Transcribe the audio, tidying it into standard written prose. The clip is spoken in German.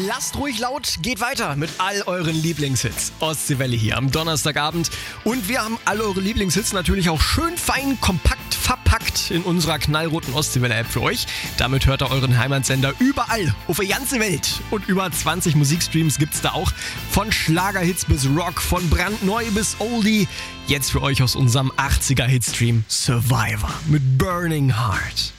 lasst ruhig laut, geht weiter mit all euren Lieblingshits. Ostseewelle hier am Donnerstagabend. Und wir haben all eure Lieblingshits natürlich auch schön fein kompakt verpackt in unserer knallroten Ostseewelle-App für euch. Damit hört ihr euren Heimatsender überall, auf der ganzen Welt. Und über 20 Musikstreams gibt's da auch. Von Schlagerhits bis Rock, von brandneu bis Oldie. Jetzt für euch aus unserem 80er-Hitstream Survivor mit Burning Heart.